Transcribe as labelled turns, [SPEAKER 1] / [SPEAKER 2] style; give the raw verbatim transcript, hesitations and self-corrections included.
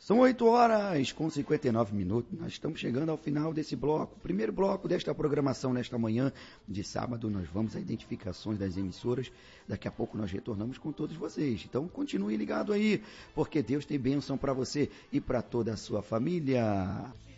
[SPEAKER 1] São oito horas com cinquenta e nove minutos. Nós estamos chegando ao final desse bloco. Primeiro bloco desta programação nesta manhã de sábado. Nós vamos a identificações das emissoras. Daqui a pouco nós retornamos com todos vocês. Então continue ligado aí, porque Deus tem bênção para você e para toda a sua família.